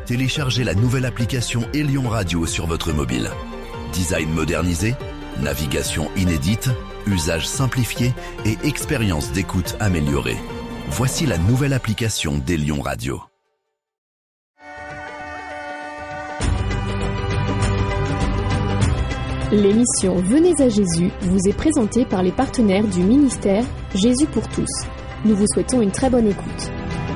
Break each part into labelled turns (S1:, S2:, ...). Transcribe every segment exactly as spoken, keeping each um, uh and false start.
S1: téléchargez la nouvelle application Elion Radio sur votre mobile. Design modernisé, navigation inédite, usage simplifié et expérience d'écoute améliorée. Voici la nouvelle application d'Elion Radio.
S2: L'émission Venez à Jésus vous est présentée par les partenaires du ministère Jésus pour tous. Nous vous souhaitons une très bonne écoute.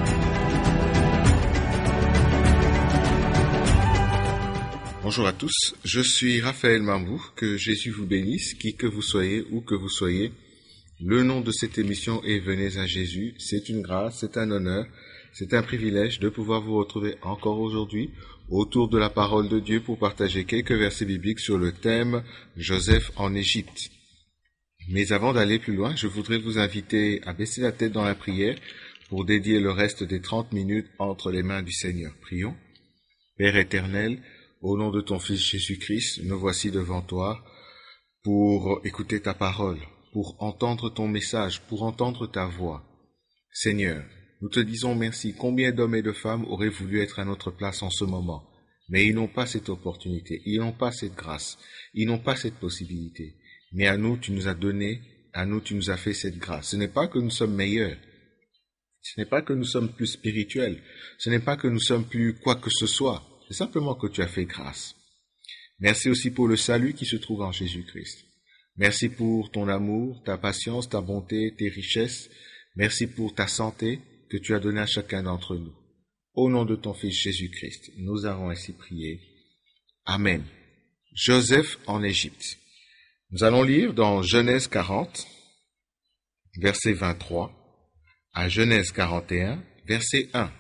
S3: Bonjour à tous, je suis Raphaël Mambou, que Jésus vous bénisse, qui que vous soyez, où que vous soyez. Le nom de cette émission est Venez à Jésus. C'est une grâce, c'est un honneur, c'est un privilège de pouvoir vous retrouver encore aujourd'hui autour de la parole de Dieu pour partager quelques versets bibliques sur le thème Joseph en Égypte. Mais avant d'aller plus loin, je voudrais vous inviter à baisser la tête dans la prière pour dédier le reste des trente minutes entre les mains du Seigneur. Prions. Père éternel, au nom de ton Fils Jésus-Christ, nous voici devant toi pour écouter ta parole, pour entendre ton message, pour entendre ta voix. Seigneur, nous te disons merci. Combien d'hommes et de femmes auraient voulu être à notre place en ce moment, mais ils n'ont pas cette opportunité, ils n'ont pas cette grâce, ils n'ont pas cette possibilité. Mais à nous, tu nous as donné, à nous, tu nous as fait cette grâce. Ce n'est pas que nous sommes meilleurs, ce n'est pas que nous sommes plus spirituels, ce n'est pas que nous sommes plus quoi que ce soit. C'est simplement que tu as fait grâce. Merci aussi pour le salut qui se trouve en Jésus-Christ. Merci pour ton amour, ta patience, ta bonté, tes richesses. Merci pour ta santé que tu as donnée à chacun d'entre nous. Au nom de ton Fils Jésus-Christ, nous avons ainsi prié. Amen. Joseph en Égypte. Nous allons lire dans Genèse quarante, verset vingt-trois, à Genèse quarante et un, verset un.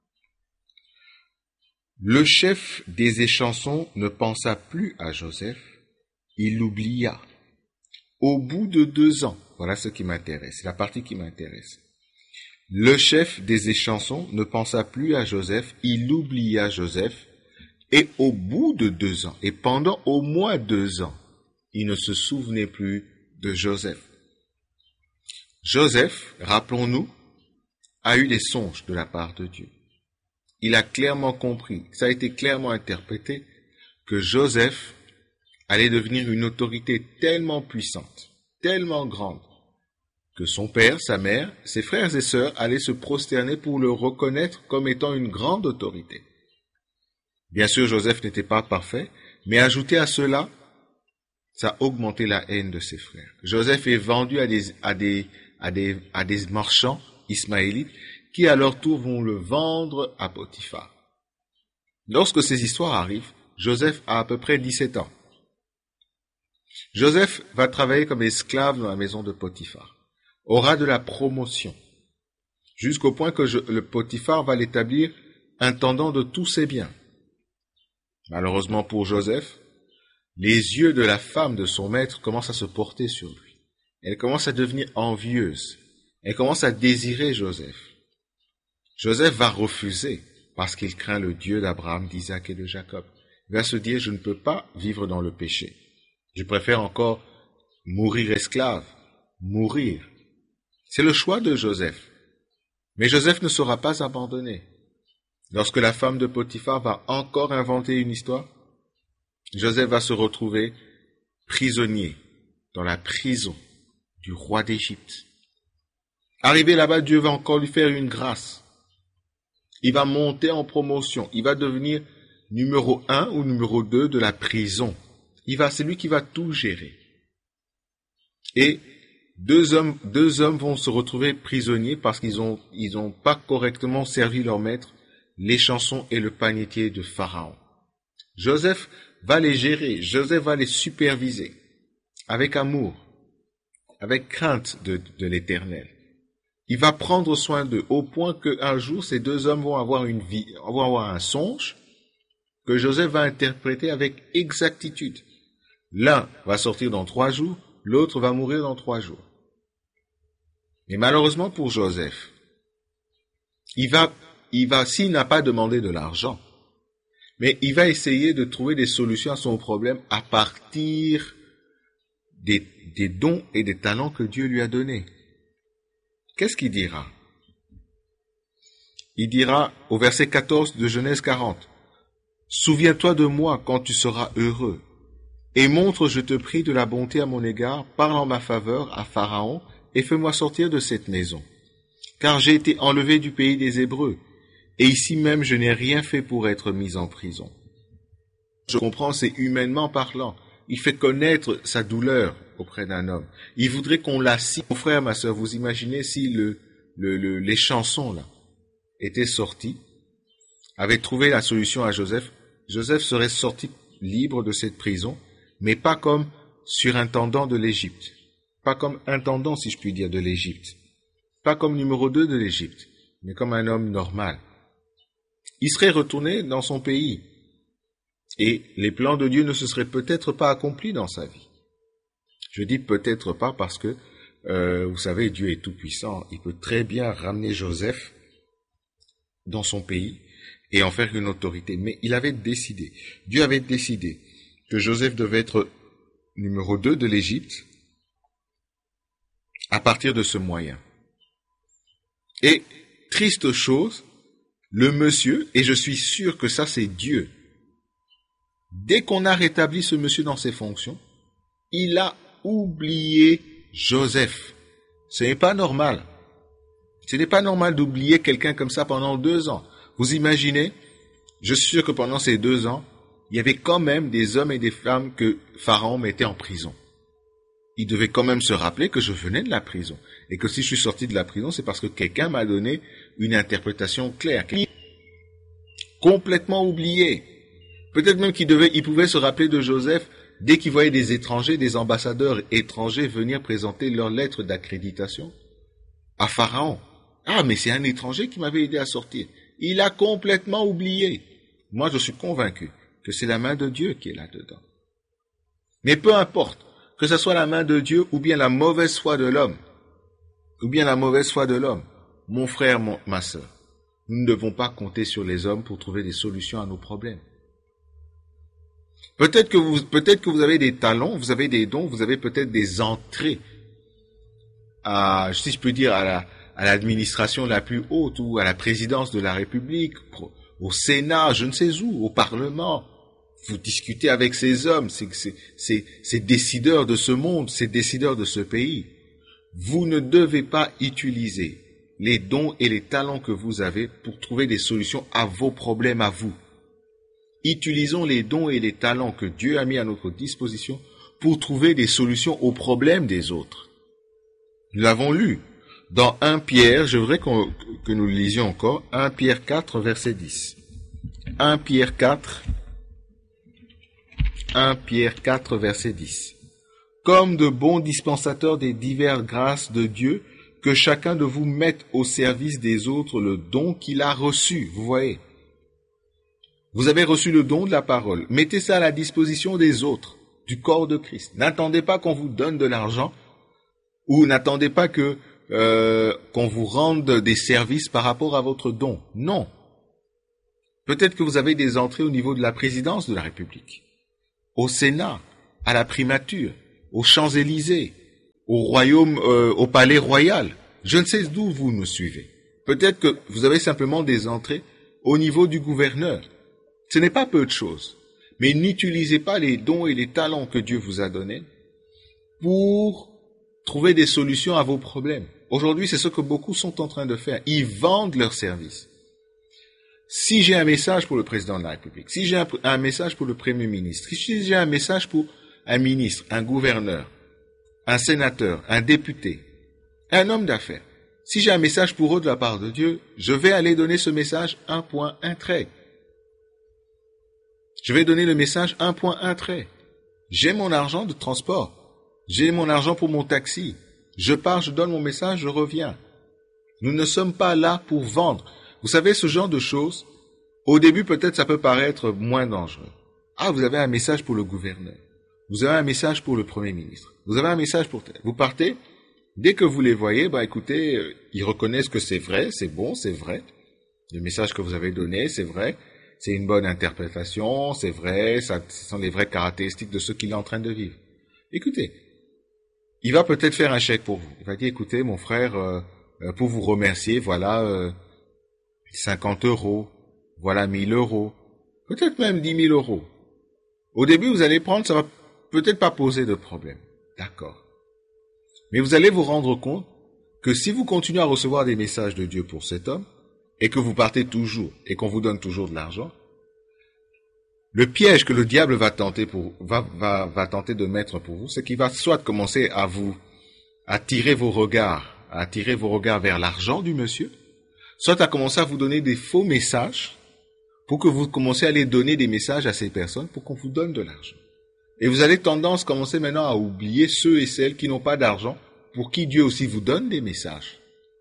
S3: Le chef des échansons ne pensa plus à Joseph, il l'oublia. Au bout de deux ans, voilà ce qui m'intéresse, c'est la partie qui m'intéresse. Le chef des échansons ne pensa plus à Joseph, il oublia Joseph, et au bout de deux ans, et pendant au moins deux ans, il ne se souvenait plus de Joseph. Joseph, rappelons-nous, a eu des songes de la part de Dieu. Il a clairement compris, ça a été clairement interprété, que Joseph allait devenir une autorité tellement puissante, tellement grande, que son père, sa mère, ses frères et sœurs allaient se prosterner pour le reconnaître comme étant une grande autorité. Bien sûr, Joseph n'était pas parfait, mais ajouté à cela, ça a augmenté la haine de ses frères. Joseph est vendu à des, à des, à des, à des marchands ismaélites qui à leur tour vont le vendre à Potiphar. Lorsque ces histoires arrivent, Joseph a à peu près dix-sept ans. Joseph va travailler comme esclave dans la maison de Potiphar, aura de la promotion, jusqu'au point que je, le Potiphar va l'établir intendant de tous ses biens. Malheureusement pour Joseph, les yeux de la femme de son maître commencent à se porter sur lui. Elle commence à devenir envieuse. Elle commence à désirer Joseph. Joseph va refuser parce qu'il craint le Dieu d'Abraham, d'Isaac et de Jacob. Il va se dire, je ne peux pas vivre dans le péché. Je préfère encore mourir esclave, mourir. C'est le choix de Joseph. Mais Joseph ne sera pas abandonné. Lorsque la femme de Potiphar va encore inventer une histoire, Joseph va se retrouver prisonnier dans la prison du roi d'Égypte. Arrivé là-bas, Dieu va encore lui faire une grâce. Il va monter en promotion. Il va devenir numéro un ou numéro deux de la prison. Il va, c'est lui qui va tout gérer. Et deux hommes, deux hommes vont se retrouver prisonniers parce qu'ils ont, ils ont pas correctement servi leur maître, l'échanson et le panetier de Pharaon. Joseph va les gérer. Joseph va les superviser avec amour, avec crainte de, de l'Éternel. Il va prendre soin d'eux au point qu'un jour, ces deux hommes vont avoir une vie, vont avoir un songe que Joseph va interpréter avec exactitude. L'un va sortir dans trois jours, l'autre va mourir dans trois jours. Mais malheureusement pour Joseph, il va, il va, s'il n'a pas demandé de l'argent, mais il va essayer de trouver des solutions à son problème à partir des, des dons et des talents que Dieu lui a donnés. Qu'est-ce qu'il dira? Il dira au verset quatorze de Genèse quarante, Souviens-toi de moi quand tu seras heureux, et montre, je te prie, de la bonté à mon égard, parle en ma faveur à Pharaon, et fais-moi sortir de cette maison. Car j'ai été enlevé du pays des Hébreux, et ici même je n'ai rien fait pour être mis en prison. Je comprends, c'est humainement parlant. Il fait connaître sa douleur auprès d'un homme. Il voudrait qu'on la cite. Mon frère, ma sœur, vous imaginez si le, le, le, les chansons là étaient sorties, avaient trouvé la solution à Joseph, Joseph serait sorti libre de cette prison, mais pas comme surintendant de l'Égypte, pas comme intendant, si je puis dire, de l'Égypte, pas comme numéro deux de l'Égypte, mais comme un homme normal. Il serait retourné dans son pays, et les plans de Dieu ne se seraient peut-être pas accomplis dans sa vie. Je dis peut-être pas parce que, euh, vous savez, Dieu est tout-puissant, il peut très bien ramener Joseph dans son pays et en faire une autorité, mais il avait décidé, Dieu avait décidé que Joseph devait être numéro deux de l'Égypte à partir de ce moyen. Et, triste chose, le monsieur, et je suis sûr que ça c'est Dieu, dès qu'on a rétabli ce monsieur dans ses fonctions, il a oublié Joseph. Ce n'est pas normal. Ce n'est pas normal d'oublier quelqu'un comme ça pendant deux ans. Vous imaginez, je suis sûr que pendant ces deux ans, il y avait quand même des hommes et des femmes que Pharaon mettait en prison. Il devait quand même se rappeler que je venais de la prison. Et que si je suis sorti de la prison, c'est parce que quelqu'un m'a donné une interprétation claire. Complètement oublié. Peut-être même qu'il devait, il pouvait se rappeler de Joseph dès qu'il voyait des étrangers, des ambassadeurs étrangers venir présenter leurs lettres d'accréditation à Pharaon. Ah, mais c'est un étranger qui m'avait aidé à sortir. Il a complètement oublié. Moi, je suis convaincu que c'est la main de Dieu qui est là-dedans. Mais peu importe, que ce soit la main de Dieu ou bien la mauvaise foi de l'homme, ou bien la mauvaise foi de l'homme, mon frère, mon, ma sœur, nous ne devons pas compter sur les hommes pour trouver des solutions à nos problèmes. Peut-être que vous, peut-être que vous avez des talents, vous avez des dons, vous avez peut-être des entrées à, si je peux dire, à la, à l'administration la plus haute ou à la présidence de la République, au Sénat, je ne sais où, au Parlement. Vous discutez avec ces hommes, ces, ces, ces, ces décideurs de ce monde, ces décideurs de ce pays. Vous ne devez pas utiliser les dons et les talents que vous avez pour trouver des solutions à vos problèmes à vous. Utilisons les dons et les talents que Dieu a mis à notre disposition pour trouver des solutions aux problèmes des autres. Nous l'avons lu dans un Pierre, je voudrais qu'on, que nous le lisions encore, un Pierre quatre, verset dix. un Pierre quatre, un Pierre quatre, verset dix. Comme de bons dispensateurs des diverses grâces de Dieu, que chacun de vous mette au service des autres le don qu'il a reçu. Vous voyez, vous avez reçu le don de la parole. Mettez ça à la disposition des autres, du corps de Christ. N'attendez pas qu'on vous donne de l'argent ou n'attendez pas que euh, qu'on vous rende des services par rapport à votre don. Non. Peut-être que vous avez des entrées au niveau de la présidence de la République, au Sénat, à la primature, aux Champs-Élysées, au royaume, euh, au palais royal. Je ne sais d'où vous me suivez. Peut-être que vous avez simplement des entrées au niveau du gouverneur. Ce n'est pas peu de choses. Mais n'utilisez pas les dons et les talents que Dieu vous a donnés pour trouver des solutions à vos problèmes. Aujourd'hui, c'est ce que beaucoup sont en train de faire. Ils vendent leurs services. Si j'ai un message pour le président de la République, si j'ai un, un message pour le Premier ministre, si j'ai un message pour un ministre, un gouverneur, un sénateur, un député, un homme d'affaires, si j'ai un message pour eux de la part de Dieu, je vais aller donner ce message un point, un trait. Je vais donner le message un point, un trait. J'ai mon argent de transport. J'ai mon argent pour mon taxi. Je pars, je donne mon message, je reviens. Nous ne sommes pas là pour vendre. Vous savez, ce genre de choses, au début, peut-être ça peut paraître moins dangereux. Ah, vous avez un message pour le gouverneur. Vous avez un message pour le Premier ministre. Vous avez un message pour... Vous partez, dès que vous les voyez, bah écoutez, euh, ils reconnaissent que c'est vrai, c'est bon, c'est vrai. Le message que vous avez donné, c'est vrai. C'est une bonne interprétation, c'est vrai, ça, ce sont les vraies caractéristiques de ce qu'il est en train de vivre. Écoutez, il va peut-être faire un chèque pour vous. Il va dire, écoutez, mon frère, euh, pour vous remercier, voilà euh, cinquante euros, voilà mille euros. peut-être même dix mille euros. Au début, vous allez prendre, ça va peut-être pas poser de problème. D'accord. Mais vous allez vous rendre compte que si vous continuez à recevoir des messages de Dieu pour cet homme, et que vous partez toujours, et qu'on vous donne toujours de l'argent, le piège que le diable va tenter pour, va, va, va tenter de mettre pour vous, c'est qu'il va soit commencer à vous, à tirer vos regards, à attirer vos regards vers l'argent du monsieur, soit à commencer à vous donner des faux messages pour que vous commenciez à aller donner des messages à ces personnes pour qu'on vous donne de l'argent. Et vous avez tendance, commencer maintenant à oublier ceux et celles qui n'ont pas d'argent, pour qui Dieu aussi vous donne des messages.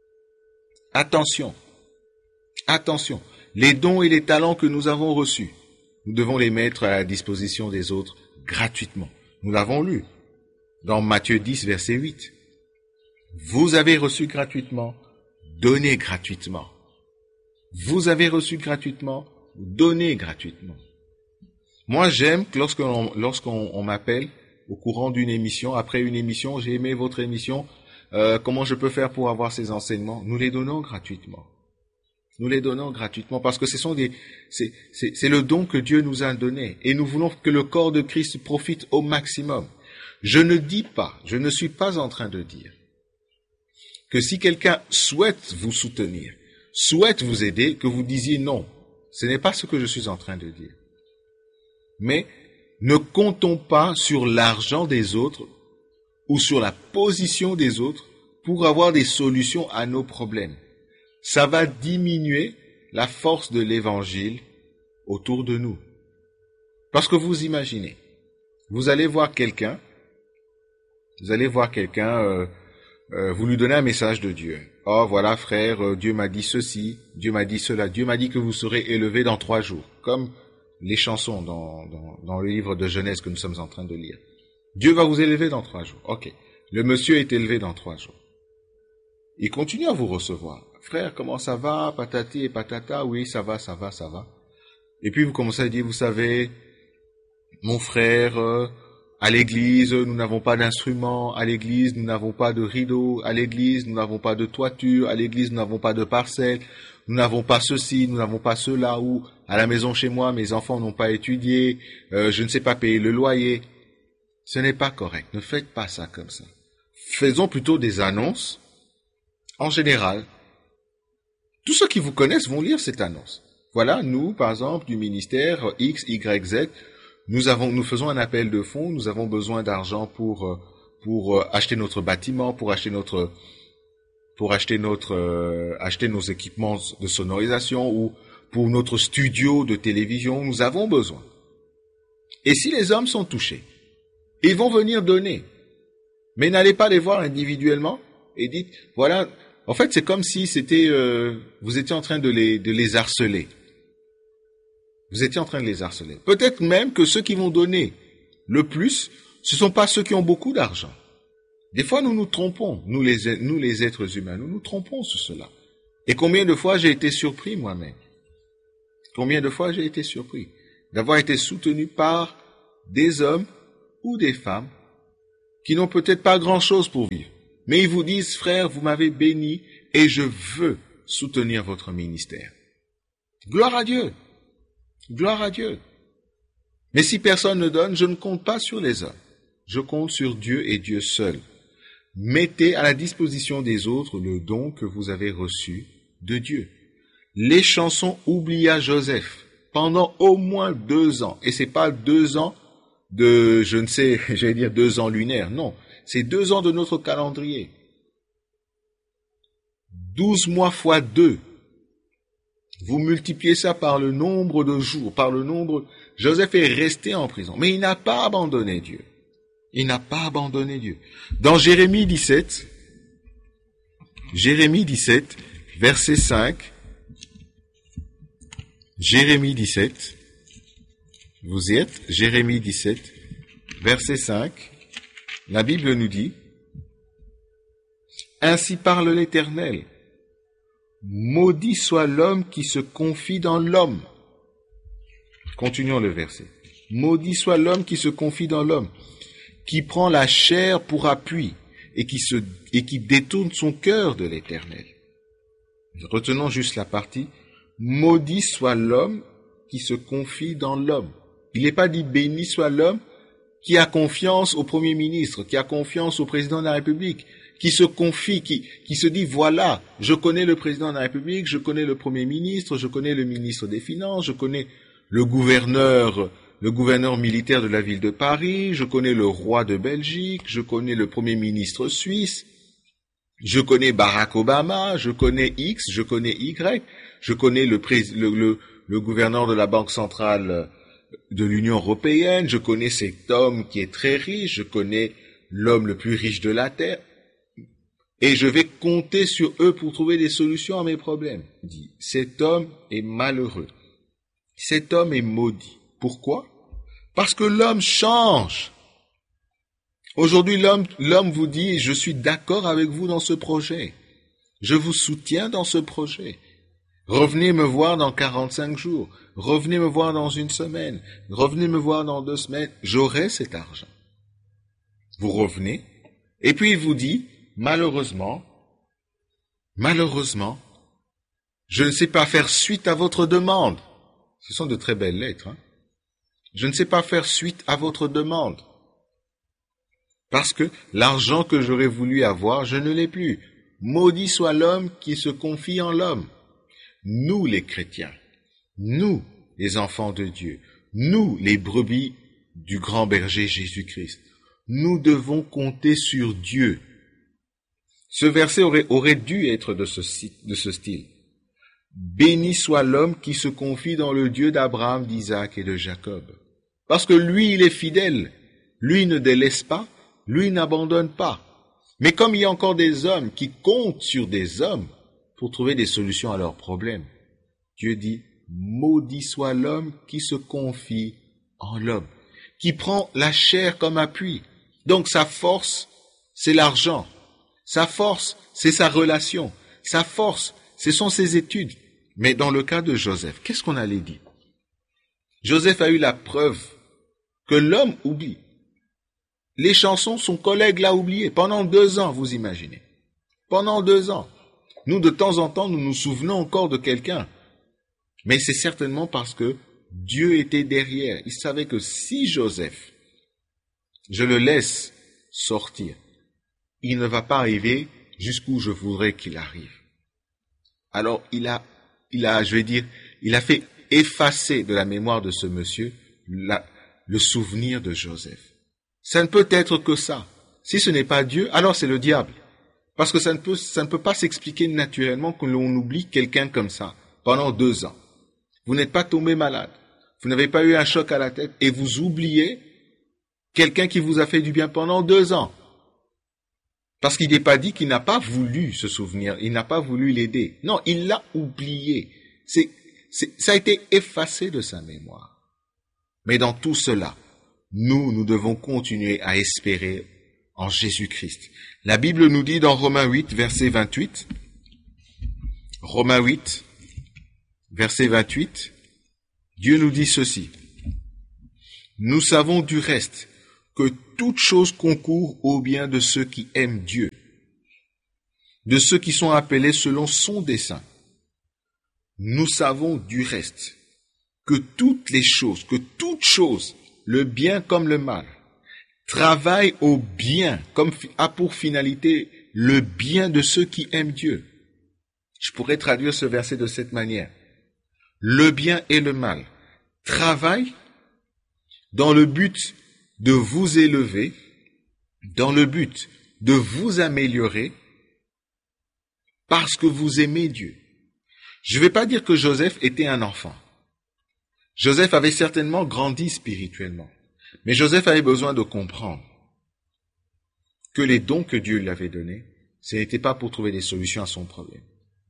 S3: Attention, attention, les dons et les talents que nous avons reçus, nous devons les mettre à la disposition des autres gratuitement. Nous l'avons lu dans Matthieu dix, verset huit. Vous avez reçu gratuitement, donnez gratuitement. Vous avez reçu gratuitement, donnez gratuitement. Moi, j'aime que lorsqu'on, lorsqu'on on m'appelle au courant d'une émission, après une émission, j'ai aimé votre émission, euh, comment je peux faire pour avoir ces enseignements? Nous les donnons gratuitement. Nous les donnons gratuitement parce que ce sont des, c'est, c'est, c'est le don que Dieu nous a donné et nous voulons que le corps de Christ profite au maximum. Je ne dis pas, je ne suis pas en train de dire que si quelqu'un souhaite vous soutenir, souhaite vous aider, que vous disiez non. Ce n'est pas ce que je suis en train de dire. Mais ne comptons pas sur l'argent des autres ou sur la position des autres pour avoir des solutions à nos problèmes. Ça va diminuer la force de l'évangile autour de nous. Parce que vous imaginez, vous allez voir quelqu'un, vous allez voir quelqu'un, euh, euh, vous lui donnez un message de Dieu. Oh voilà frère, euh, Dieu m'a dit ceci, Dieu m'a dit cela, Dieu m'a dit que vous serez élevé dans trois jours. Comme les chansons dans, dans, dans le livre de Genèse que nous sommes en train de lire. Dieu va vous élever dans trois jours. Ok, le monsieur est élevé dans trois jours. Il continue à vous recevoir. Frère, comment ça va? Patati et patata, oui, ça va, ça va, ça va. Et puis vous commencez à dire, vous savez, mon frère, euh, à l'église, nous n'avons pas d'instruments, à l'église, nous n'avons pas de rideaux, à l'église, nous n'avons pas de toiture, à l'église, nous n'avons pas de parcelle, nous n'avons pas ceci, nous n'avons pas cela, ou à la maison chez moi, mes enfants n'ont pas étudié, euh, je ne sais pas payer le loyer. Ce n'est pas correct, ne faites pas ça comme ça. Faisons plutôt des annonces, en général. Tous ceux qui vous connaissent vont lire cette annonce. Voilà, nous, par exemple, du ministère X, Y, Z, nous avons, nous faisons un appel de fonds, nous avons besoin d'argent pour, pour acheter notre bâtiment, pour acheter notre, pour acheter notre, euh, acheter nos équipements de sonorisation ou pour notre studio de télévision, nous avons besoin. Et si les hommes sont touchés, ils vont venir donner. Mais n'allez pas les voir individuellement et dites, voilà, en fait, c'est comme si c'était, euh, vous étiez en train de les, de les harceler. Vous étiez en train de les harceler. Peut-être même que ceux qui vont donner le plus, ce ne sont pas ceux qui ont beaucoup d'argent. Des fois, nous nous trompons, nous les, nous les êtres humains, nous nous trompons sur cela. Et combien de fois j'ai été surpris moi-même? Combien de fois j'ai été surpris d'avoir été soutenu par des hommes ou des femmes qui n'ont peut-être pas grand-chose pour vivre. Mais ils vous disent, frère, vous m'avez béni et je veux soutenir votre ministère. Gloire à Dieu. Gloire à Dieu. Mais si personne ne donne, je ne compte pas sur les hommes. Je compte sur Dieu et Dieu seul. Mettez à la disposition des autres le don que vous avez reçu de Dieu. Les chansons oublia Joseph pendant au moins deux ans. Et c'est pas deux ans de, je ne sais, j'allais dire deux ans lunaires. Non, c'est deux ans de notre calendrier. Douze mois fois deux. Vous multipliez ça par le nombre de jours, par le nombre... Joseph est resté en prison, mais il n'a pas abandonné Dieu. Il n'a pas abandonné Dieu. Dans Jérémie dix-sept, Jérémie dix-sept, verset cinq, Jérémie dix-sept, vous y êtes, Jérémie dix-sept, verset cinq, la Bible nous dit, « Ainsi parle l'Éternel, maudit soit l'homme qui se confie dans l'homme. » Continuons le verset. « Maudit soit l'homme qui se confie dans l'homme, qui prend la chair pour appui et qui, se, et qui détourne son cœur de l'Éternel. » Retenons juste la partie. « Maudit soit l'homme qui se confie dans l'homme. Il n'est pas dit béni soit l'homme qui a confiance au Premier ministre, qui a confiance au Président de la République, qui se confie, qui, qui se dit voilà, je connais le Président de la République, je connais le Premier ministre, je connais le ministre des Finances, je connais le gouverneur, le gouverneur militaire de la ville de Paris, je connais le roi de Belgique, je connais le Premier ministre suisse, je connais Barack Obama, je connais X, je connais Y, je connais le, pré, le, le, le gouverneur de la Banque centrale de l'Union européenne, je connais cet homme qui est très riche, je connais l'homme le plus riche de la Terre, et je vais compter sur eux pour trouver des solutions à mes problèmes. Il dit, cet homme est malheureux, cet homme est maudit. Pourquoi? Parce que l'homme change. Aujourd'hui, l'homme, l'homme vous dit, je suis d'accord avec vous dans ce projet, je vous soutiens dans ce projet. Revenez me voir dans quarante-cinq jours, revenez me voir dans une semaine, revenez me voir dans deux semaines, j'aurai cet argent. Vous revenez, et puis il vous dit, malheureusement, malheureusement, je ne sais pas faire suite à votre demande. Ce sont de très belles lettres, hein. Je ne sais pas faire suite à votre demande. Parce que l'argent que j'aurais voulu avoir, je ne l'ai plus. Maudit soit l'homme qui se confie en l'homme. Nous, les chrétiens, nous, les enfants de Dieu, nous, les brebis du grand berger Jésus-Christ, nous devons compter sur Dieu. Ce verset aurait, aurait dû être de ce, de ce style. Béni soit l'homme qui se confie dans le Dieu d'Abraham, d'Isaac et de Jacob. Parce que lui, il est fidèle. Lui ne délaisse pas, lui n'abandonne pas. Mais comme il y a encore des hommes qui comptent sur des hommes pour trouver des solutions à leurs problèmes, Dieu dit, maudit soit l'homme qui se confie en l'homme, qui prend la chair comme appui. Donc sa force, c'est l'argent. Sa force, c'est sa relation. Sa force, ce sont ses études. Mais dans le cas de Joseph, qu'est-ce qu'on allait dire? Joseph a eu la preuve que l'homme oublie. Les chansons, son collègue l'a oublié. Pendant deux ans, vous imaginez. Pendant deux ans. Nous, de temps en temps, nous nous souvenons encore de quelqu'un. Mais c'est certainement parce que Dieu était derrière. Il savait que si Joseph, je le laisse sortir, il ne va pas arriver jusqu'où je voudrais qu'il arrive. Alors, il a, il a, je vais dire, il a fait effacer de la mémoire de ce monsieur la, le souvenir de Joseph. Ça ne peut être que ça. Si ce n'est pas Dieu, alors c'est le diable. Parce que ça ne peut, ça ne peut pas s'expliquer naturellement que l'on oublie quelqu'un comme ça pendant deux ans. Vous n'êtes pas tombé malade. Vous n'avez pas eu un choc à la tête et vous oubliez quelqu'un qui vous a fait du bien pendant deux ans. Parce qu'il n'est pas dit qu'il n'a pas voulu se souvenir, il n'a pas voulu l'aider. Non, il l'a oublié. C'est, c'est, ça a été effacé de sa mémoire. Mais dans tout cela, nous, nous devons continuer à espérer en Jésus-Christ. La Bible nous dit dans Romains huit, verset vingt-huit, Romains huit, verset vingt-huit, Dieu nous dit ceci. Nous savons du reste que toute chose concourt au bien de ceux qui aiment Dieu, de ceux qui sont appelés selon son dessein. Nous savons du reste que toutes les choses, que toute chose, le bien comme le mal, travaillent au bien, comme a pour finalité le bien de ceux qui aiment Dieu. Je pourrais traduire ce verset de cette manière. Le bien et le mal travaillent dans le but de vous élever, dans le but de vous améliorer, parce que vous aimez Dieu. Je ne vais pas dire que Joseph était un enfant. Joseph avait certainement grandi spirituellement, mais Joseph avait besoin de comprendre que les dons que Dieu lui avait donnés, ce n'était pas pour trouver des solutions à son problème.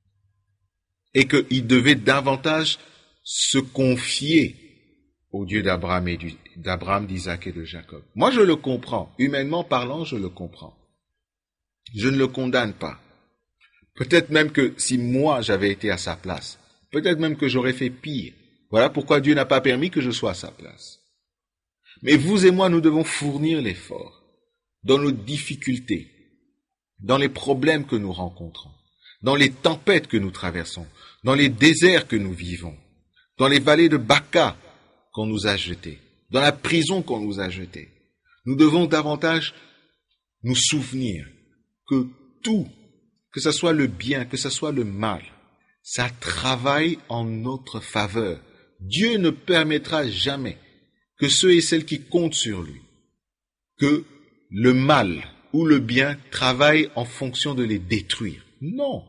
S3: Et qu'il devait davantage se confier au Dieu d'Abraham et du, d'Abraham, d'Isaac et de Jacob. Moi, je le comprends. Humainement parlant, je le comprends. Je ne le condamne pas. Peut-être même que si moi, j'avais été à sa place, peut-être même que j'aurais fait pire. Voilà pourquoi Dieu n'a pas permis que je sois à sa place. Mais vous et moi, nous devons fournir l'effort dans nos difficultés, dans les problèmes que nous rencontrons, dans les tempêtes que nous traversons, dans les déserts que nous vivons. dans les vallées de Baca qu'on nous a jetés, dans la prison qu'on nous a jetés. Nous devons davantage nous souvenir que tout, que ce soit le bien, que ce soit le mal, ça travaille en notre faveur. Dieu ne permettra jamais que ceux et celles qui comptent sur lui, que le mal ou le bien travaillent en fonction de les détruire. Non.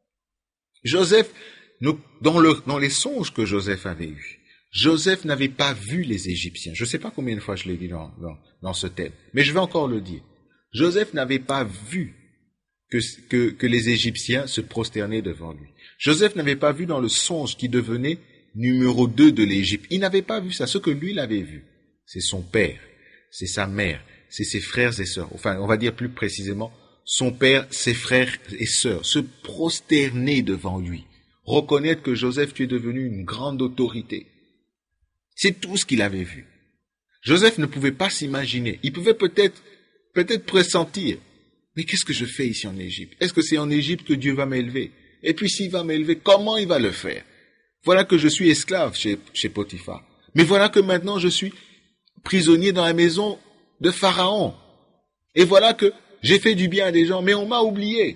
S3: Joseph, dans, le, dans les songes que Joseph avait eus, Joseph n'avait pas vu les Égyptiens. Je ne sais pas combien de fois je l'ai dit dans, dans, dans ce thème, mais je vais encore le dire. Joseph n'avait pas vu que, que, que les Égyptiens se prosternaient devant lui. Joseph n'avait pas vu dans le songe qui devenait numéro deux de l'Égypte. Il n'avait pas vu ça. Ce que lui, il avait vu, c'est son père, c'est sa mère, c'est ses frères et sœurs. Enfin, on va dire plus précisément, son père, ses frères et sœurs, se prosterner devant lui. Reconnaître que Joseph, tu es devenu une grande autorité. C'est tout ce qu'il avait vu. Joseph ne pouvait pas s'imaginer. Il pouvait peut-être, peut-être pressentir. Mais qu'est-ce que je fais ici en Égypte? Est-ce que c'est en Égypte que Dieu va m'élever? Et puis s'il va m'élever, comment il va le faire? Voilà que je suis esclave chez, chez Potiphar. Mais voilà que maintenant je suis prisonnier dans la maison de Pharaon. Et voilà que j'ai fait du bien à des gens, mais on m'a oublié.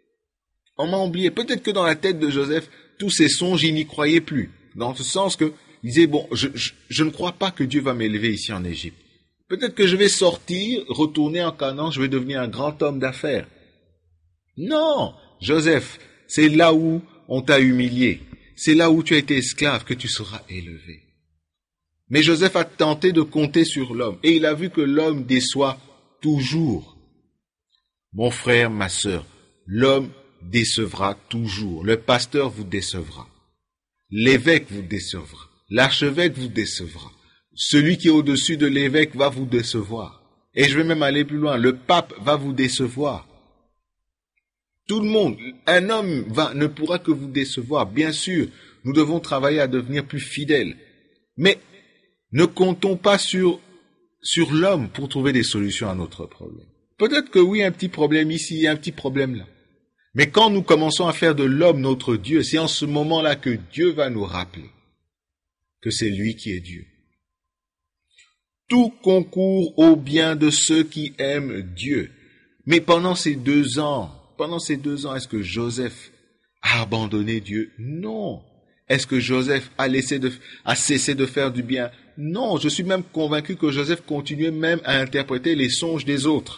S3: On m'a oublié. Peut-être que dans la tête de Joseph, tous ces songes, il n'y croyait plus. Dans ce sens que, il disait, bon, je, je, je ne crois pas que Dieu va m'élever ici en Égypte. Peut-être que je vais sortir, retourner en Canaan, je vais devenir un grand homme d'affaires. Non, Joseph, c'est là où on t'a humilié. C'est là où tu as été esclave que tu seras élevé. Mais Joseph a tenté de compter sur l'homme, et il a vu que l'homme déçoit toujours. Mon frère, ma sœur, l'homme décevra toujours. Le pasteur vous décevra. L'évêque vous décevra. L'archevêque vous décevra. Celui qui est au-dessus de l'évêque va vous décevoir. Et je vais même aller plus loin. Le pape va vous décevoir. Tout le monde, un homme va, ne pourra que vous décevoir. Bien sûr, nous devons travailler à devenir plus fidèles. Mais ne comptons pas sur, sur l'homme pour trouver des solutions à notre problème. Peut-être que oui, un petit problème ici, un petit problème là. Mais quand nous commençons à faire de l'homme notre Dieu, c'est en ce moment-là que Dieu va nous rappeler que c'est lui qui est Dieu. Tout concourt au bien de ceux qui aiment Dieu. Mais pendant ces deux ans, pendant ces deux ans, est-ce que Joseph a abandonné Dieu? Non. Est-ce que Joseph a laissé de, a cessé de faire du bien? Non. Je suis même convaincu que Joseph continuait même à interpréter les songes des autres.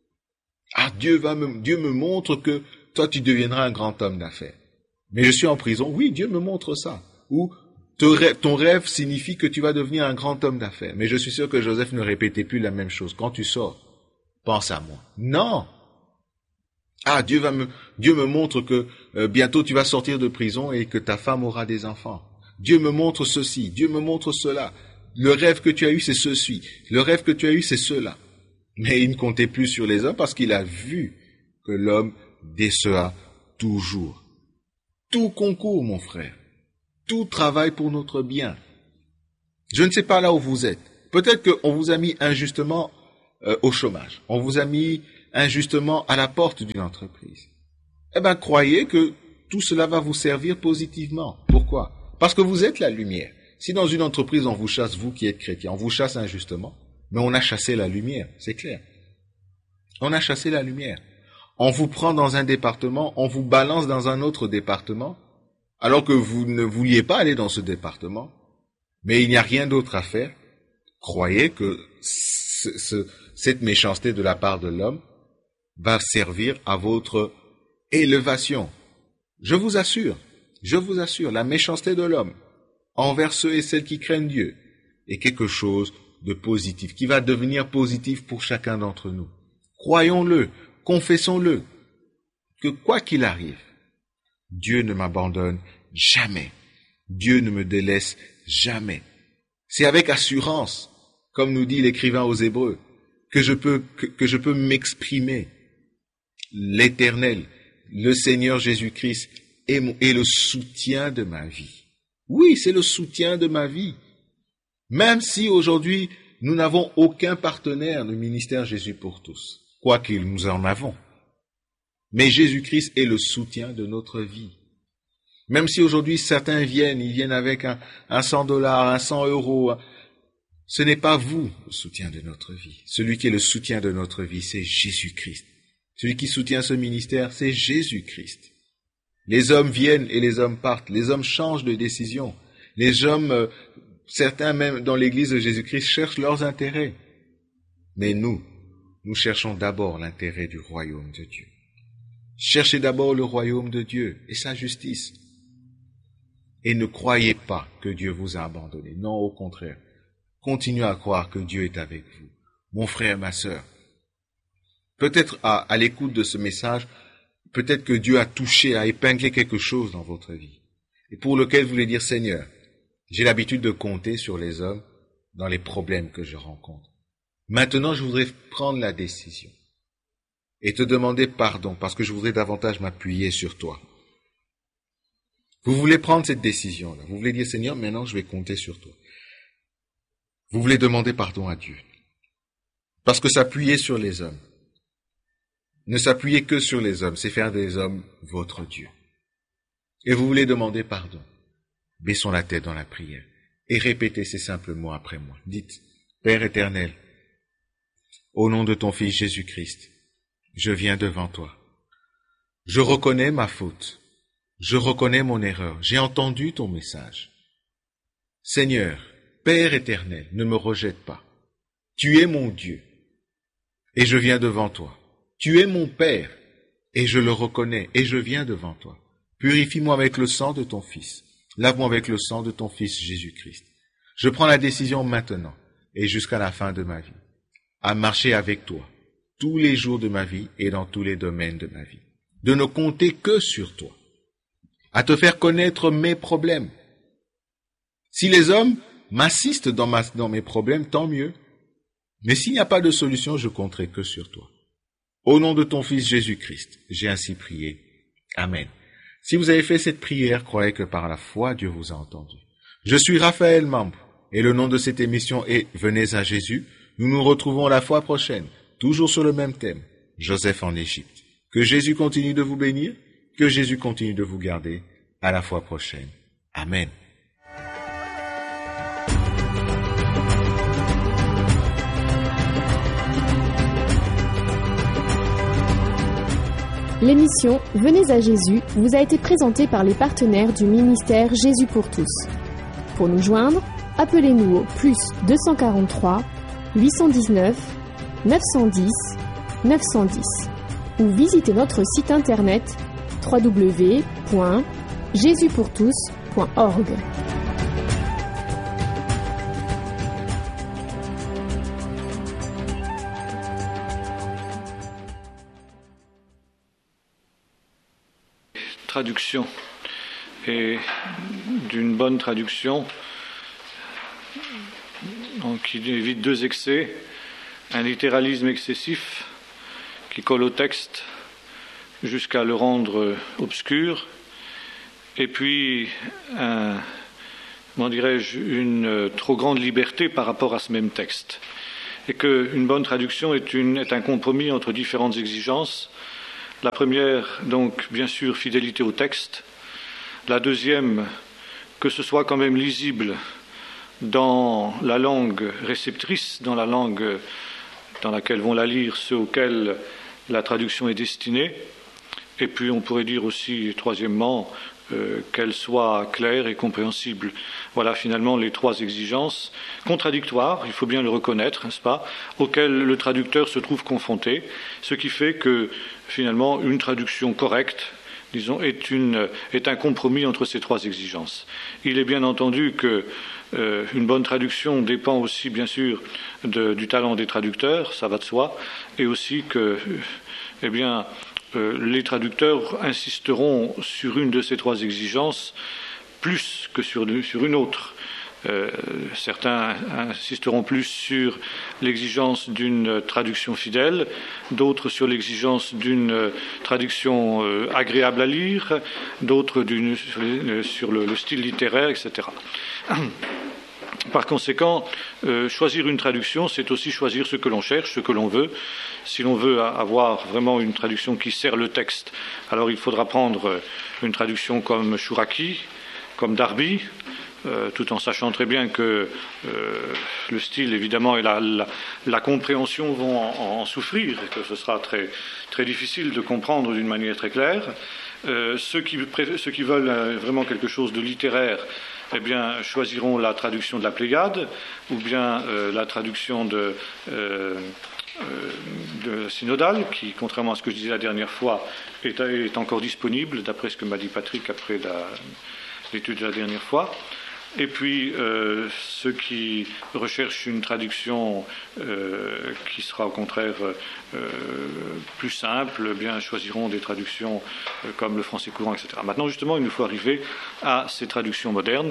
S3: Ah, Dieu va me, Dieu me montre que toi tu deviendras un grand homme d'affaires. Mais je suis en prison. Oui, Dieu me montre ça. Ou ton rêve signifie que tu vas devenir un grand homme d'affaires. Mais je suis sûr que Joseph ne répétait plus la même chose. Quand tu sors, pense à moi. Non. Ah, Dieu va me, Dieu me montre que euh, bientôt tu vas sortir de prison et que ta femme aura des enfants. Dieu me montre ceci, Dieu me montre cela. Le rêve que tu as eu, c'est ceci. Le rêve que tu as eu, c'est cela. Mais il ne comptait plus sur les hommes parce qu'il a vu que l'homme décevra toujours. Tout concourt, mon frère. Tout travaille pour notre bien. Je ne sais pas là où vous êtes. Peut-être qu'on vous a mis injustement euh, au chômage. On vous a mis injustement à la porte d'une entreprise. Eh bien, croyez que tout cela va vous servir positivement. Pourquoi? Parce que vous êtes la lumière. Si dans une entreprise, on vous chasse, vous qui êtes chrétien, on vous chasse injustement, mais on a chassé la lumière, c'est clair. On a chassé la lumière. On vous prend dans un département, on vous balance dans un autre département, alors que vous ne vouliez pas aller dans ce département, mais il n'y a rien d'autre à faire. Croyez que ce, ce, cette méchanceté de la part de l'homme va servir à votre élévation. Je vous assure, je vous assure, la méchanceté de l'homme envers ceux et celles qui craignent Dieu est quelque chose de positif, qui va devenir positif pour chacun d'entre nous. Croyons-le, confessons-le, que quoi qu'il arrive, Dieu ne m'abandonne jamais. Dieu ne me délaisse jamais. C'est avec assurance, comme nous dit l'écrivain aux Hébreux, que je peux, que, que je peux m'exprimer. L'Éternel, le Seigneur Jésus-Christ est, mon, est le soutien de ma vie. Oui, c'est le soutien de ma vie. Même si aujourd'hui, nous n'avons aucun partenaire du ministère Jésus pour tous, quoique nous en avons. Mais Jésus-Christ est le soutien de notre vie. Même si aujourd'hui certains viennent, ils viennent avec un, un cent dollars, un cent euros, ce n'est pas vous le soutien de notre vie. Celui qui est le soutien de notre vie, c'est Jésus-Christ. Celui qui soutient ce ministère, c'est Jésus-Christ. Les hommes viennent et les hommes partent. Les hommes changent de décision. Les hommes, euh, certains même dans l'église de Jésus-Christ, cherchent leurs intérêts. Mais nous, nous cherchons d'abord l'intérêt du royaume de Dieu. Cherchez d'abord le royaume de Dieu et sa justice. Et ne croyez pas que Dieu vous a abandonné. Non, au contraire. Continuez à croire que Dieu est avec vous. Mon frère, ma sœur. Peut-être à, à l'écoute de ce message, peut-être que Dieu a touché, a épinglé quelque chose dans votre vie. Et pour lequel vous voulez dire, Seigneur, j'ai l'habitude de compter sur les hommes dans les problèmes que je rencontre. Maintenant, je voudrais prendre la décision et te demander pardon parce que je voudrais davantage m'appuyer sur toi. Vous voulez prendre cette décision-là. Vous voulez dire, Seigneur, maintenant je vais compter sur toi. Vous voulez demander pardon à Dieu. Parce que s'appuyer sur les hommes, ne s'appuyer que sur les hommes, c'est faire des hommes votre Dieu. Et vous voulez demander pardon. Baissons la tête dans la prière et répétez ces simples mots après moi. Dites, Père éternel, au nom de ton Fils Jésus-Christ, je viens devant toi. Je reconnais ma faute. Je reconnais mon erreur. J'ai entendu ton message. Seigneur, Père éternel, ne me rejette pas. Tu es mon Dieu et je viens devant toi. Tu es mon Père et je le reconnais et je viens devant toi. Purifie-moi avec le sang de ton Fils. Lave-moi avec le sang de ton Fils Jésus-Christ. Je prends la décision maintenant et jusqu'à la fin de ma vie à marcher avec toi tous les jours de ma vie et dans tous les domaines de ma vie. De ne compter que sur toi. À te faire connaître mes problèmes. Si les hommes m'assistent dans, ma, dans mes problèmes, tant mieux. Mais s'il n'y a pas de solution, je compterai que sur toi. Au nom de ton Fils Jésus-Christ, j'ai ainsi prié. Amen. Si vous avez fait cette prière, croyez que par la foi, Dieu vous a entendu. Je suis Raphaël Mambo et le nom de cette émission est Venez à Jésus. Nous nous retrouvons la fois prochaine, toujours sur le même thème, Joseph en Égypte. Que Jésus continue de vous bénir, que Jésus continue de vous garder. À la fois prochaine. Amen.
S2: L'émission Venez à Jésus vous a été présentée par les partenaires du ministère Jésus pour tous. Pour nous joindre, appelez-nous au plus deux cent quarante-trois, huit cent dix-neuf, neuf cent dix, neuf cent dix ou visitez notre site internet w w w point jésus pour tous point org.
S4: Traduction et d'une bonne traduction donc, qui évite deux excès, un littéralisme excessif qui colle au texte jusqu'à le rendre obscur, et puis un, comment dirais-je, une trop grande liberté par rapport à ce même texte, et qu'une bonne traduction est, une, est un compromis entre différentes exigences. La première, donc, bien sûr, fidélité au texte. La deuxième, que ce soit quand même lisible dans la langue réceptrice, dans la langue dans laquelle vont la lire ceux auxquels la traduction est destinée. Et puis, on pourrait dire aussi, troisièmement, euh, qu'elle soit claire et compréhensible. Voilà, finalement, les trois exigences contradictoires, il faut bien le reconnaître, n'est-ce pas, auxquelles le traducteur se trouve confronté, ce qui fait que, finalement, une traduction correcte, disons, est, une, est un compromis entre ces trois exigences. Il est bien entendu que euh, une bonne traduction dépend aussi, bien sûr, de, du talent des traducteurs, ça va de soi, et aussi que, eh bien, euh, les traducteurs insisteront sur une de ces trois exigences plus que sur, sur une autre. Euh, certains insisteront plus sur l'exigence d'une traduction fidèle, d'autres sur l'exigence d'une traduction euh, agréable à lire, d'autres d'une, sur, les, sur le, le style littéraire, et cetera. par conséquent, euh, choisir une traduction, c'est aussi choisir ce que l'on cherche, ce que l'on veut. Si l'on veut avoir vraiment une traduction qui sert le texte, alors il faudra prendre une traduction comme Chouraki, comme Darby, euh, tout en sachant très bien que euh, le style, évidemment, et la, la, la compréhension vont en, en souffrir, et que ce sera très, très difficile de comprendre d'une manière très claire. Euh, ceux, qui, ceux qui veulent euh, vraiment quelque chose de littéraire, eh bien, choisiront la traduction de la Pléiade, ou bien euh, la traduction de, euh, euh, de Synodale, qui, contrairement à ce que je disais la dernière fois, est, est encore disponible, d'après ce que m'a dit Patrick après la, l'étude de la dernière fois. Et puis, euh, ceux qui recherchent une traduction euh, qui sera au contraire euh, plus simple, eh bien choisiront des traductions euh, comme le français courant, et cetera. Maintenant, justement, il nous faut arriver à ces traductions modernes.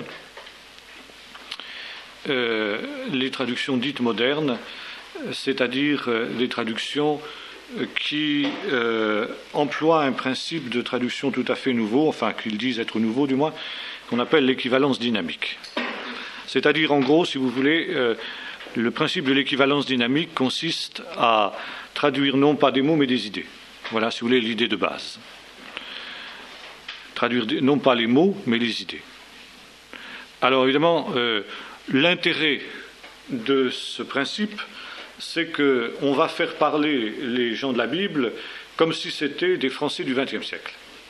S4: Euh, les traductions dites modernes, c'est-à-dire euh, les traductions qui euh, emploient un principe de traduction tout à fait nouveau, enfin qu'ils disent être nouveau du moins, qu'on appelle l'équivalence dynamique. C'est-à-dire, en gros, si vous voulez, euh, le principe de l'équivalence dynamique consiste à traduire non pas des mots, mais des idées. Voilà, si vous voulez, l'idée de base. Traduire non pas les mots, mais les idées. Alors, évidemment, euh, l'intérêt de ce principe, c'est qu'on va faire parler les gens de la Bible comme si c'était des Français du vingtième siècle.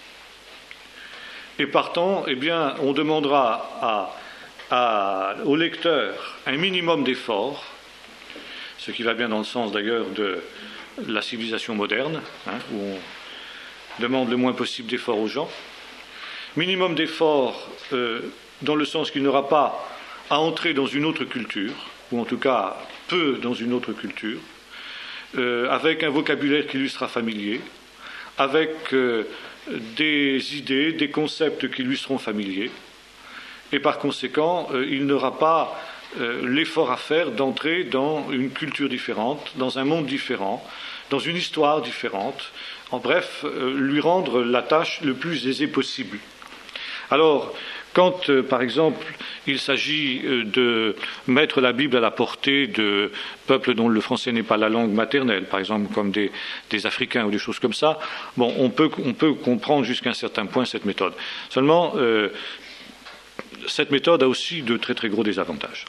S4: Et partant, eh bien, on demandera à, à, au lecteur un minimum d'efforts, ce qui va bien dans le sens d'ailleurs de la civilisation moderne, hein, où on demande le moins possible d'efforts aux gens. Minimum d'efforts euh, dans le sens qu'il n'aura pas à entrer dans une autre culture, ou en tout cas peu dans une autre culture, euh, avec un vocabulaire qui lui sera familier, avec euh, des idées, des concepts qui lui seront familiers, et par conséquent, euh, il n'aura pas euh, l'effort à faire d'entrer dans une culture différente, dans un monde différent, dans une histoire différente, en bref, euh, lui rendre la tâche le plus aisée possible. Alors, quand, euh, par exemple, il s'agit euh, de mettre la Bible à la portée de peuples dont le français n'est pas la langue maternelle, par exemple comme des, des Africains ou des choses comme ça, bon, on peut, on peut comprendre jusqu'à un certain point cette méthode. Seulement, euh, cette méthode a aussi de très très gros désavantages.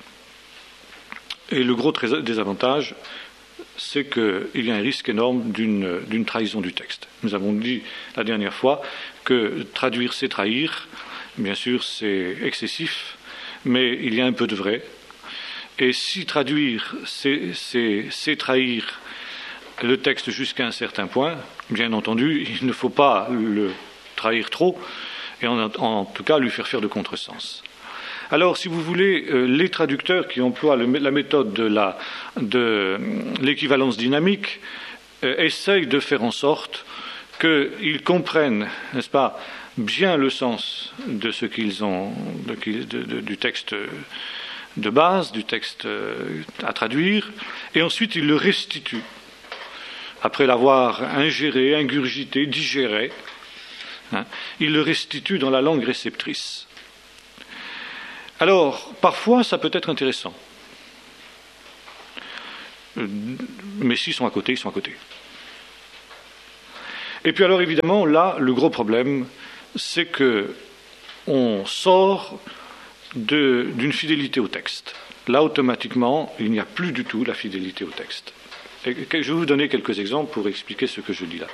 S4: Et le gros désavantage, c'est qu'il y a un risque énorme d'une, d'une trahison du texte. Nous avons dit la dernière fois que traduire, c'est trahir. Bien sûr, c'est excessif, mais il y a un peu de vrai. Et si traduire, c'est, c'est, c'est trahir le texte jusqu'à un certain point, bien entendu, il ne faut pas le trahir trop, et en, en tout cas lui faire faire de contresens. Alors, si vous voulez, euh, les traducteurs qui emploient le, la méthode de, la, de l'équivalence dynamique euh, essayent de faire en sorte qu'ils comprennent, n'est-ce pas, bien le sens de ce qu'ils ont, de, de, de, du texte de base, du texte à traduire, et ensuite ils le restituent. Après l'avoir ingéré, ingurgité, digéré, hein, ils le restituent dans la langue réceptrice. Alors, parfois, ça peut être intéressant. Mais s'ils sont à côté, ils sont à côté. Et puis alors, évidemment, là, le gros problème, c'est qu'on sort de, d'une fidélité au texte. Là, automatiquement, il n'y a plus du tout la fidélité au texte. Et je vais vous donner quelques exemples pour expliquer ce que je dis là.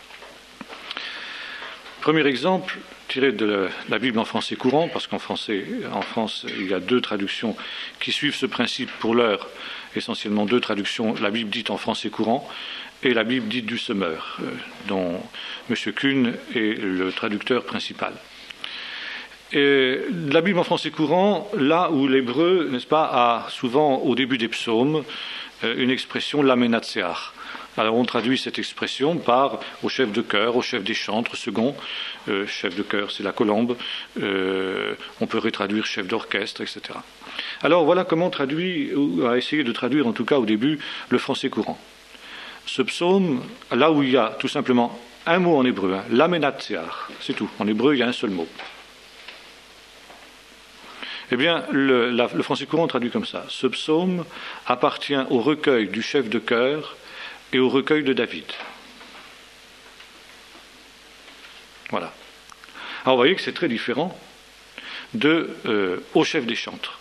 S4: Premier exemple, tiré de la, la Bible en français courant, parce qu'en français, en France, il y a deux traductions qui suivent ce principe pour l'heure, essentiellement deux traductions, la Bible dite en français courant, et la Bible dite du Semeur, euh, dont M. Kuhn est le traducteur principal. Et la Bible en français courant, là où l'hébreu, n'est-ce pas, a souvent au début des psaumes euh, une expression l'amenatseach. Alors on traduit cette expression par au chef de chœur, au chef des chantres, second, euh, chef de chœur c'est la colombe, euh, on peut retraduire chef d'orchestre, et cetera. Alors voilà comment on traduit, ou a essayé de traduire en tout cas au début, le français courant. Ce psaume, là où il y a tout simplement un mot en hébreu, hein, l'amenatseach, c'est tout. En hébreu, il y a un seul mot. Eh bien, le, la, le français courant traduit comme ça. Ce psaume appartient au recueil du chef de chœur et au recueil de David. Voilà. Alors, vous voyez que c'est très différent de euh, au chef des chantres.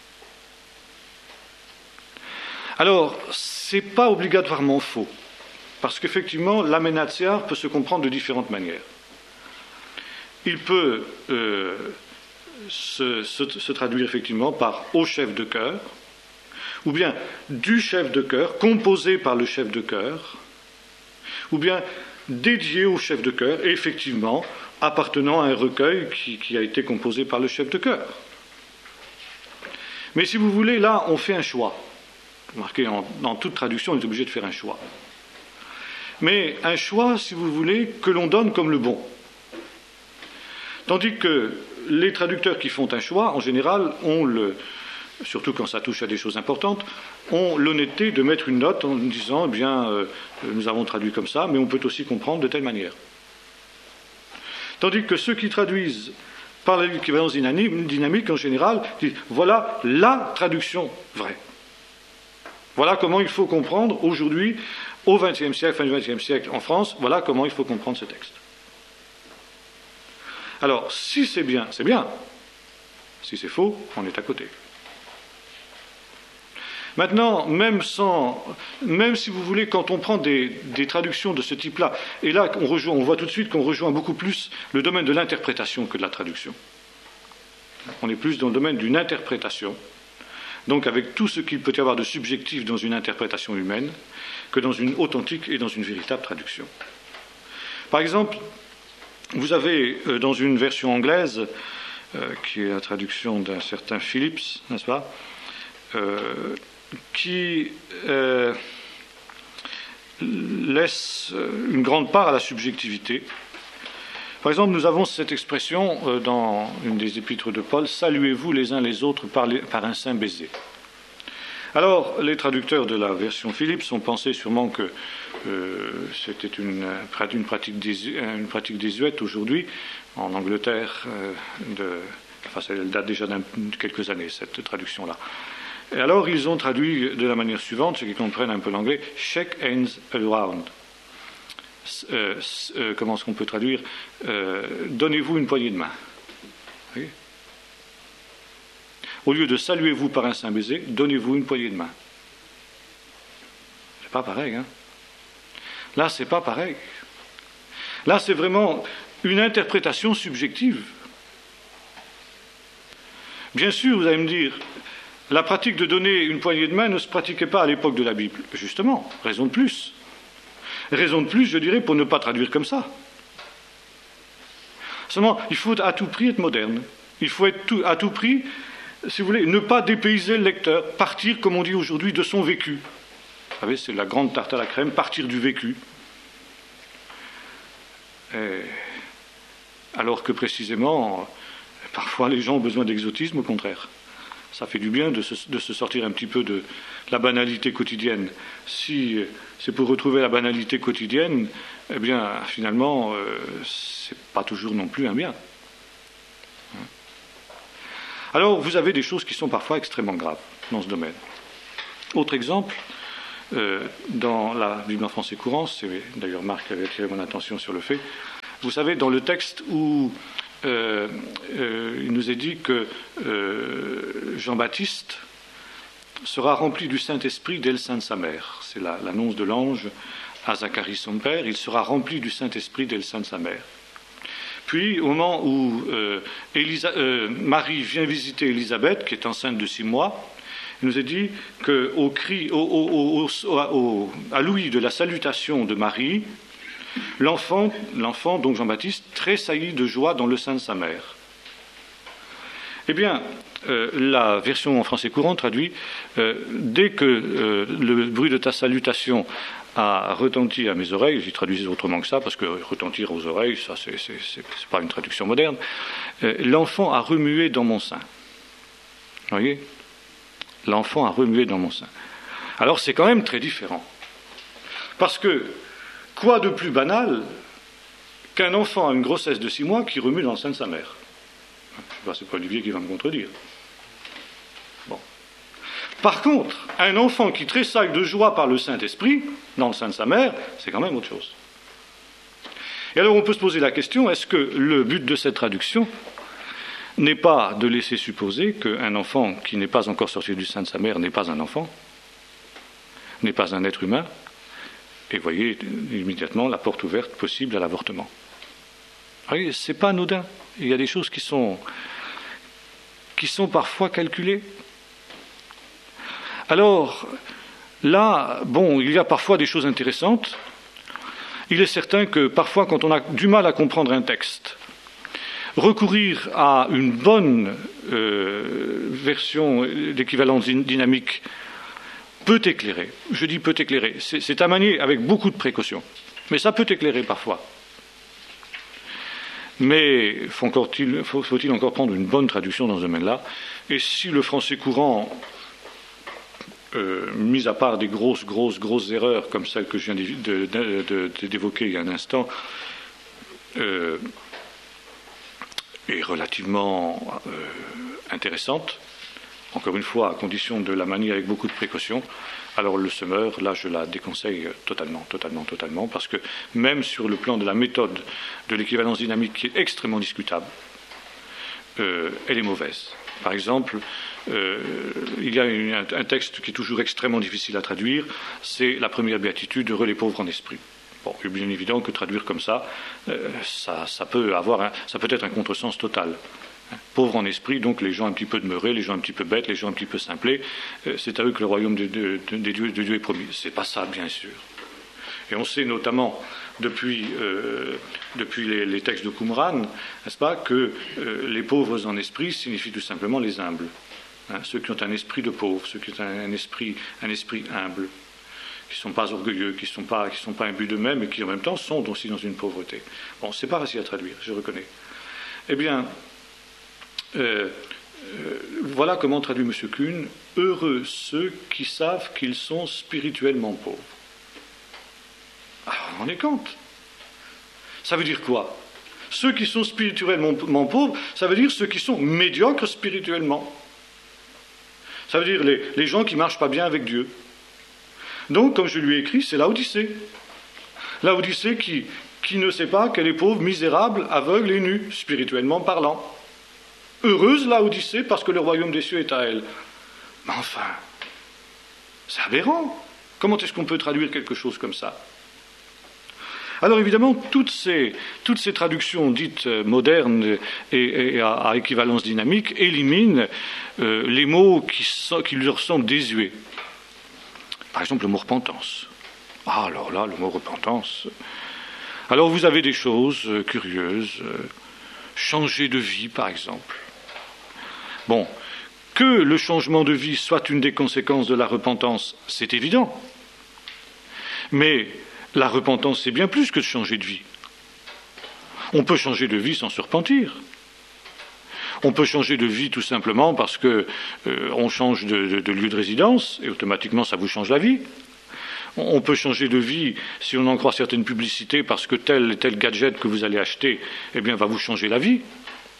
S4: Alors, c'est pas obligatoirement faux, parce qu'effectivement, l'amenatsiar peut se comprendre de différentes manières. Il peut euh, Se, se, se traduire effectivement par au chef de chœur, ou bien du chef de chœur, composé par le chef de chœur, ou bien dédié au chef de chœur, et effectivement appartenant à un recueil qui, qui a été composé par le chef de chœur. Mais si vous voulez, là, on fait un choix. Remarquez, en, dans toute traduction, on est obligé de faire un choix. Mais un choix, si vous voulez, que l'on donne comme le bon. Tandis que les traducteurs qui font un choix, en général, ont le, surtout quand ça touche à des choses importantes, ont l'honnêteté de mettre une note en disant, eh bien, euh, nous avons traduit comme ça, mais on peut aussi comprendre de telle manière. Tandis que ceux qui traduisent par l'équivalence dynamique, en général, disent, voilà la traduction vraie. Voilà comment il faut comprendre aujourd'hui, au vingtième siècle, fin du vingtième siècle en France, voilà comment il faut comprendre ce texte. Alors, si c'est bien, c'est bien. Si c'est faux, on est à côté. Maintenant, même, sans, même si vous voulez, quand on prend des, des traductions de ce type-là, et là, on, rejoint, on voit tout de suite qu'on rejoint beaucoup plus le domaine de l'interprétation que de la traduction. On est plus dans le domaine d'une interprétation, donc avec tout ce qu'il peut y avoir de subjectif dans une interprétation humaine, que dans une authentique et dans une véritable traduction. Par exemple, vous avez euh, dans une version anglaise, euh, qui est la traduction d'un certain Phillips, n'est-ce pas, euh, qui euh, laisse une grande part à la subjectivité. Par exemple, nous avons cette expression euh, dans une des épîtres de Paul, « Saluez-vous les uns les autres par, les, par un saint baiser ». Alors, les traducteurs de la version Phillips ont pensé sûrement que euh, c'était une, une, pratique désu, une pratique désuète aujourd'hui, en Angleterre, euh, de, enfin, ça date déjà de quelques années, cette traduction-là. Et alors, ils ont traduit de la manière suivante, ceux qui comprennent un peu l'anglais, « shake hands around ». Euh, euh, comment est-ce qu'on peut traduire euh, « donnez-vous une poignée de main ». Oui. Au lieu de saluez-vous par un saint baiser, donnez-vous une poignée de main. C'est pas pareil, hein. Là, c'est pas pareil. Là, c'est vraiment une interprétation subjective. Bien sûr, vous allez me dire, la pratique de donner une poignée de main ne se pratiquait pas à l'époque de la Bible. Justement, raison de plus. Raison de plus, je dirais, pour ne pas traduire comme ça. Seulement, il faut à tout prix être moderne. Il faut être tout, à tout prix, si vous voulez, ne pas dépayser le lecteur, partir, comme on dit aujourd'hui, de son vécu. Vous savez, c'est la grande tarte à la crème, partir du vécu. Et alors que précisément, parfois les gens ont besoin d'exotisme, au contraire. Ça fait du bien de se, de se sortir un petit peu de la banalité quotidienne. Si c'est pour retrouver la banalité quotidienne, eh bien, finalement, euh, c'est pas toujours non plus un bien. Alors, vous avez des choses qui sont parfois extrêmement graves dans ce domaine. Autre exemple, euh, dans la Bible en français courant, c'est d'ailleurs Marc avait attiré mon attention sur le fait, vous savez, dans le texte où euh, euh, il nous est dit que euh, Jean-Baptiste sera rempli du Saint-Esprit dès le sein de sa mère. C'est la, l'annonce de l'ange à Zacharie son père, il sera rempli du Saint-Esprit dès le sein de sa mère. Puis, au moment où euh, Élisa, euh, Marie vient visiter Élisabeth, qui est enceinte de six mois, il nous est dit qu'au cri, au, au, au, au, à l'ouïe de la salutation de Marie, l'enfant, l'enfant, donc Jean-Baptiste, tressaillit de joie dans le sein de sa mère. Eh bien, euh, la version en français courant traduit euh, dès que euh, le bruit de ta salutation a retenti à mes oreilles, j'y traduisais autrement que ça, parce que retentir aux oreilles, ça c'est, c'est, c'est, c'est pas une traduction moderne, euh, l'enfant a remué dans mon sein. Vous voyez ? L'enfant a remué dans mon sein. Alors c'est quand même très différent. Parce que, quoi de plus banal qu'un enfant à une grossesse de six mois qui remue dans le sein de sa mère ? Je ne sais pas, c'est pas Olivier qui va me contredire. Par contre, un enfant qui tressaille de joie par le Saint-Esprit, dans le sein de sa mère, c'est quand même autre chose. Et alors on peut se poser la question, est-ce que le but de cette traduction n'est pas de laisser supposer qu'un enfant qui n'est pas encore sorti du sein de sa mère n'est pas un enfant, n'est pas un être humain, et voyez immédiatement la porte ouverte possible à l'avortement. Oui, c'est pas anodin. Il y a des choses qui sont, qui sont parfois calculées. Alors, là, bon, il y a parfois des choses intéressantes. Il est certain que parfois, quand on a du mal à comprendre un texte, recourir à une bonne euh, version d'équivalence dynamique peut éclairer. Je dis peut éclairer. C'est, c'est à manier avec beaucoup de précautions. Mais ça peut éclairer parfois. Mais faut encore-il, faut, faut-il encore prendre une bonne traduction dans ce domaine-là. Et si le français courant, euh, mis à part des grosses, grosses, grosses erreurs comme celle que je viens de, de, de, de, d'évoquer il y a un instant, euh, est relativement euh, intéressante, encore une fois, à condition de la manier avec beaucoup de précautions, alors le semeur, là, je la déconseille totalement, totalement, totalement, parce que même sur le plan de la méthode de l'équivalence dynamique, qui est extrêmement discutable, euh, elle est mauvaise. Par exemple, euh, il y a une, un, un texte qui est toujours extrêmement difficile à traduire, c'est la première béatitude, heureux les pauvres en esprit. Bon, il est bien évident que traduire comme ça, euh, ça, ça peut avoir, un, ça peut être un contresens total. Pauvres en esprit, donc les gens un petit peu demeurés, les gens un petit peu bêtes, les gens un petit peu simplés, euh, c'est à eux que le royaume de, de, de, de, Dieu, de Dieu est promis. C'est pas ça, bien sûr. Et on sait notamment, depuis, euh, depuis les, les textes de Qumran, n'est-ce pas, que euh, les pauvres en esprit signifient tout simplement les humbles. Hein, ceux qui ont un esprit de pauvre, ceux qui ont un esprit, un esprit humble, qui ne sont pas orgueilleux, qui ne sont pas, qui sont pas imbus d'eux-mêmes et qui en même temps sont aussi dans une pauvreté. Bon, c'est pas facile à traduire, je reconnais. Eh bien, Euh, euh, voilà comment traduit M. Kuhn, heureux ceux qui savent qu'ils sont spirituellement pauvres. Alors, on en est compte. Ça veut dire quoi? Ceux qui sont spirituellement pauvres, ça veut dire ceux qui sont médiocres spirituellement. Ça veut dire les, les gens qui ne marchent pas bien avec Dieu. Donc, comme je lui ai écrit, c'est Laodicée. Laodicée qui, qui ne sait pas qu'elle est pauvre, misérable, aveugle et nue, spirituellement parlant. Heureuse Laodicée parce que le royaume des cieux est à elle. Mais enfin, c'est aberrant. Comment est-ce qu'on peut traduire quelque chose comme ça? Alors évidemment, toutes ces, toutes ces traductions dites modernes et, et à, à équivalence dynamique éliminent euh, les mots qui, so, qui leur semblent désuets. Par exemple, le mot repentance. Ah, alors là, le mot repentance. Alors vous avez des choses euh, curieuses. Euh, changer de vie, par exemple. Bon, que le changement de vie soit une des conséquences de la repentance, c'est évident. Mais la repentance, c'est bien plus que de changer de vie. On peut changer de vie sans se repentir. On peut changer de vie tout simplement parce que euh, on change de, de, de lieu de résidence et automatiquement ça vous change la vie. On peut changer de vie si on en croit certaines publicités parce que tel et tel gadget que vous allez acheter, eh bien, va vous changer la vie.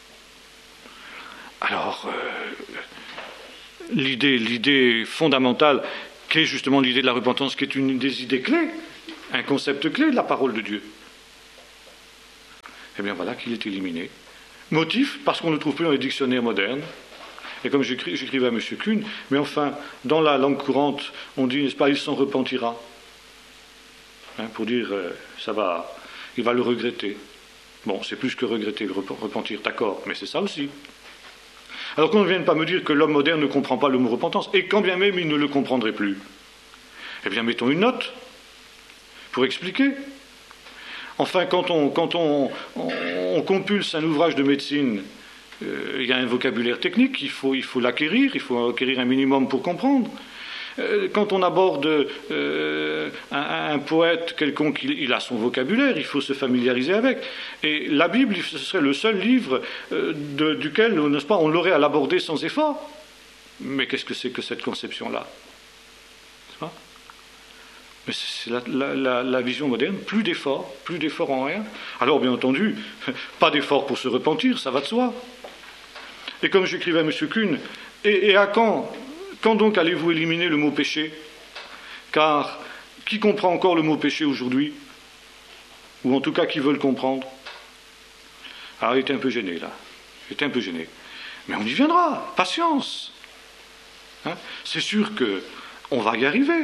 S4: Alors, euh, l'idée, l'idée fondamentale, qui est justement l'idée de la repentance, qui est une des idées clés, un concept clé de la parole de Dieu, eh bien voilà qu'il est éliminé. Motif, parce qu'on ne le trouve plus dans les dictionnaires modernes. Et comme j'écris, j'écrivais à M. Kuhn, mais enfin, dans la langue courante, on dit, n'est-ce pas, il s'en repentira. Hein, pour dire, euh, ça va, il va le regretter. Bon, c'est plus que regretter, le repentir, d'accord, mais c'est ça aussi. Alors qu'on ne vienne pas me dire que l'homme moderne ne comprend pas le mot repentance, et quand bien même il ne le comprendrait plus, eh bien mettons une note pour expliquer. Enfin, quand on, quand on, on, on compulse un ouvrage de médecine, euh, il y a un vocabulaire technique, il faut, il faut l'acquérir, il faut acquérir un minimum pour comprendre. Euh, quand on aborde euh, un, un poète quelconque, il, il a son vocabulaire, il faut se familiariser avec. Et la Bible, ce serait le seul livre euh, de, duquel, n'est-ce pas, on l'aurait à l'aborder sans effort. Mais qu'est-ce que c'est que cette conception-là? N'est-ce pas? Mais c'est la, la, la, la vision moderne, plus d'efforts, plus d'efforts en rien. Alors, bien entendu, pas d'efforts pour se repentir, ça va de soi. Et comme j'écrivais à M. Kuhn, et, et à quand quand donc allez-vous éliminer le mot péché? Car qui comprend encore le mot péché aujourd'hui? Ou en tout cas qui veut le comprendre? Alors il était un peu gêné là, il était un peu gêné. Mais on y viendra, patience. Hein? C'est sûr qu'on va y arriver.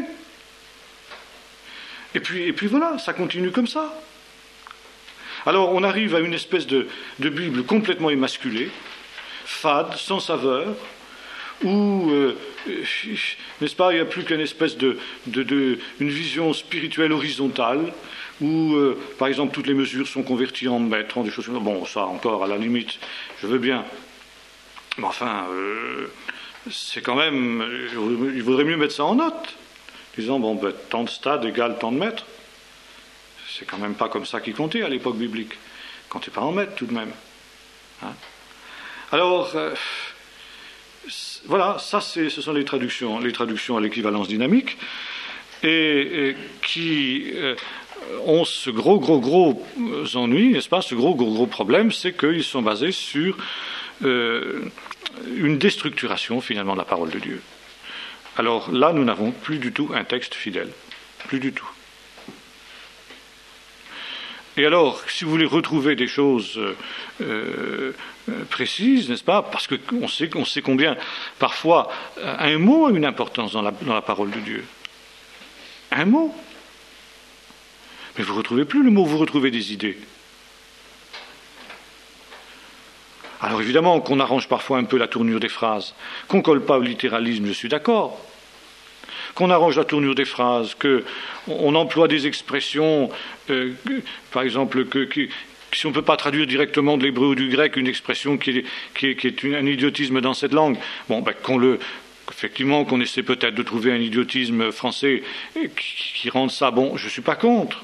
S4: Et puis, et puis voilà, ça continue comme ça. Alors on arrive à une espèce de, de Bible complètement émasculée, fade, sans saveur, où, euh, n'est-ce pas, il n'y a plus qu'une espèce de, de, de une vision spirituelle horizontale, où, euh, par exemple, toutes les mesures sont converties en mètres, en des choses comme ça. Bon, ça encore, à la limite, je veux bien. Mais enfin, euh, c'est quand même... Euh, il vaudrait mieux mettre ça en note, disant, bon, ben, tant de stades égale tant de mètres. C'est quand même pas comme ça qu'il comptait à l'époque biblique. Il comptait pas en mètres, tout de même. Hein? Alors... Euh, Voilà, ça c'est, ce sont les traductions, les traductions à l'équivalence dynamique, et, et qui euh, ont ce gros, gros, gros ennui, n'est-ce pas, ce gros, gros, gros problème, c'est qu'ils sont basés sur euh, une déstructuration finalement de la parole de Dieu. Alors là, nous n'avons plus du tout un texte fidèle, plus du tout. Et alors, si vous voulez retrouver des choses euh, euh, précises, n'est-ce pas, parce qu'on sait, on sait combien, parfois, un mot a une importance dans la, dans la parole de Dieu. Un mot. Mais vous ne retrouvez plus le mot, vous retrouvez des idées. Alors évidemment qu'on arrange parfois un peu la tournure des phrases, qu'on ne colle pas au littéralisme, je suis d'accord. Qu'on arrange la tournure des phrases, qu'on emploie des expressions, euh, par exemple, que, que si on ne peut pas traduire directement de l'hébreu ou du grec une expression qui est, qui est, qui est une, un idiotisme dans cette langue, bon, ben, qu'on le, effectivement, qu'on essaie peut-être de trouver un idiotisme français qui, qui rende ça, bon, je ne suis pas contre,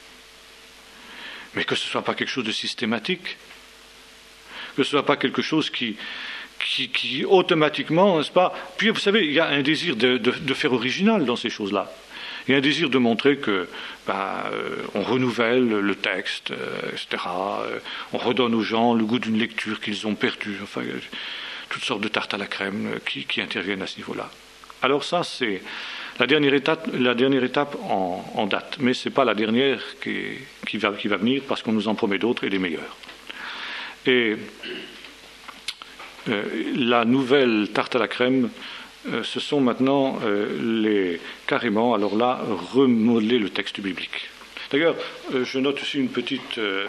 S4: mais que ce ne soit pas quelque chose de systématique, que ce ne soit pas quelque chose qui... Qui, qui automatiquement, n'est-ce pas? Puis vous savez, il y a un désir de, de, de faire original dans ces choses-là. Il y a un désir de montrer que, ben, euh, on renouvelle le texte, euh, et cetera. Euh, on redonne aux gens le goût d'une lecture qu'ils ont perdue. Enfin, euh, toutes sortes de tartes à la crème euh, qui, qui interviennent à ce niveau-là. Alors ça, c'est la dernière étape, la dernière étape en, en date, mais c'est pas la dernière qui, qui va, qui va venir parce qu'on nous en promet d'autres et des meilleures. Et Euh, la nouvelle tarte à la crème, euh, ce sont maintenant euh, les, carrément, alors là, remodeler le texte biblique. D'ailleurs, euh, je note aussi une petite, euh,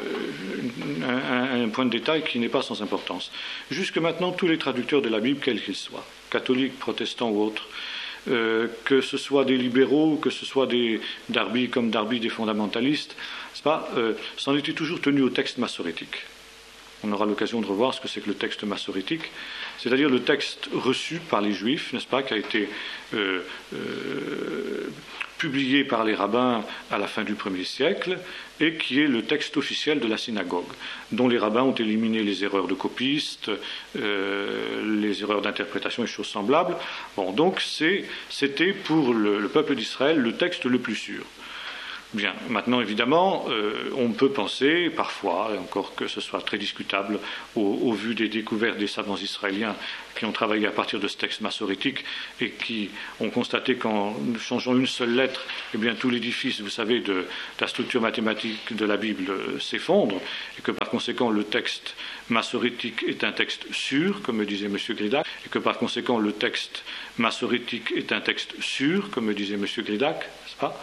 S4: un, un point de détail qui n'est pas sans importance. Jusque maintenant, tous les traducteurs de la Bible, quels qu'ils soient, catholiques, protestants ou autres, euh, que ce soit des libéraux, que ce soit des Darby comme Darby, des fondamentalistes, c'est pas, euh, s'en étaient toujours tenus au texte massorétique. On aura l'occasion de revoir ce que c'est que le texte massorétique, c'est-à-dire le texte reçu par les Juifs, n'est-ce pas, qui a été euh, euh, publié par les rabbins à la fin du premier siècle, et qui est le texte officiel de la synagogue, dont les rabbins ont éliminé les erreurs de copistes, euh, les erreurs d'interprétation et choses semblables. Bon, donc c'est, c'était pour le, le peuple d'Israël le texte le plus sûr. Bien, maintenant évidemment, euh, on peut penser parfois, et encore que ce soit très discutable, au, au vu des découvertes des savants israéliens qui ont travaillé à partir de ce texte massorétique et qui ont constaté qu'en changeant une seule lettre, eh bien tout l'édifice, vous savez, de, de la structure mathématique de la Bible euh, s'effondre, et que par conséquent le texte massorétique est un texte sûr, comme me disait M. Gridac, et que par conséquent le texte massorétique est un texte sûr, comme me disait M. Gridac, n'est-ce pas ?